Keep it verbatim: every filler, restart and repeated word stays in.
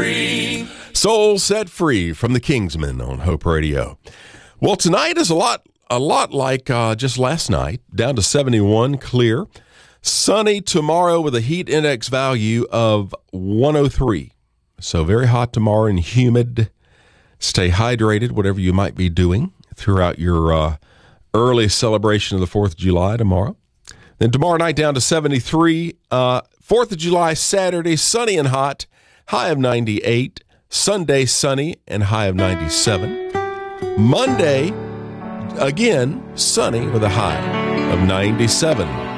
free. Soul Set Free from the Kingsmen on Hope Radio. Well, tonight is a lot a lot like uh, just last night, down to seventy-one, clear. Sunny tomorrow with a heat index value of one oh three. So very hot tomorrow and humid. Stay hydrated, whatever you might be doing throughout your uh, early celebration of the fourth of July tomorrow. Then tomorrow night down to seventy-three. Uh, fourth of July, Saturday, sunny and hot, high of ninety-eight. Sunday, sunny and high of ninety-seven. Monday, again, sunny with a high of ninety-seven.